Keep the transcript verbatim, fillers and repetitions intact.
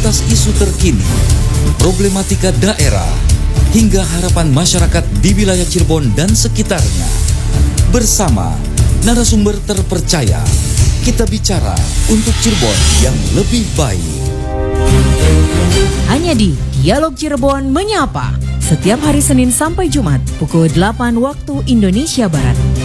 Kupas isu terkini, problematika daerah, hingga harapan masyarakat di wilayah Cirebon dan sekitarnya. Bersama narasumber terpercaya, kita bicara untuk Cirebon yang lebih baik. Hanya di Dialog Cirebon Menyapa, setiap hari Senin sampai Jumat pukul delapan waktu Indonesia Barat.